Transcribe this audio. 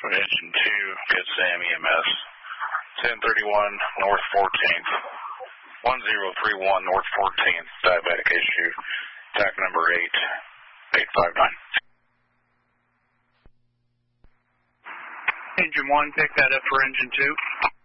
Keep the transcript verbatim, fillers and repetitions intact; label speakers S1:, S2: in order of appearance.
S1: Engine two, Good Sam E M S. ten thirty-one North fourteenth. one zero three one North fourteenth, diabetic issue. T A C number eight, eight five nine.
S2: Engine one, pick that up for engine two.